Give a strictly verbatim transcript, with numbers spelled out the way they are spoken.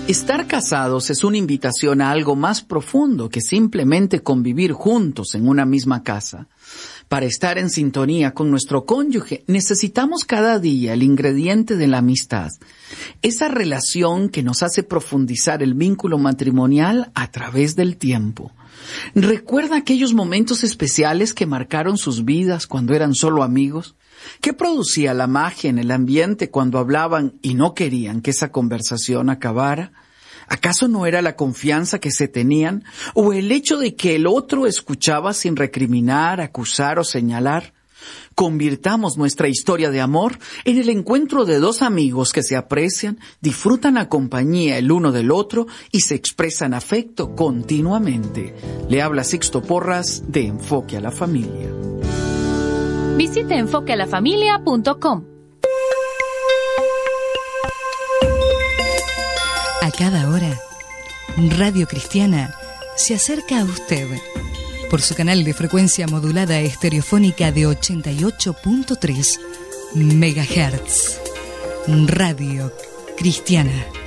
Estar casados es una invitación a algo más profundo que simplemente convivir juntos en una misma casa. Para estar en sintonía con nuestro cónyuge, necesitamos cada día el ingrediente de la amistad, esa relación que nos hace profundizar el vínculo matrimonial a través del tiempo. ¿Recuerda aquellos momentos especiales que marcaron sus vidas cuando eran solo amigos? ¿Qué producía la magia en el ambiente cuando hablaban y no querían que esa conversación acabara? ¿Acaso no era la confianza que se tenían o el hecho de que el otro escuchaba sin recriminar, acusar o señalar? Convirtamos nuestra historia de amor en el encuentro de dos amigos que se aprecian, disfrutan la compañía el uno del otro y se expresan afecto continuamente. Le habla Sixto Porras de Enfoque a la Familia. Visite enfoque a la familia punto com. A cada hora, Radio Cristiana se acerca a usted por su canal de frecuencia modulada estereofónica de ochenta y ocho punto tres megahertz. Radio Cristiana.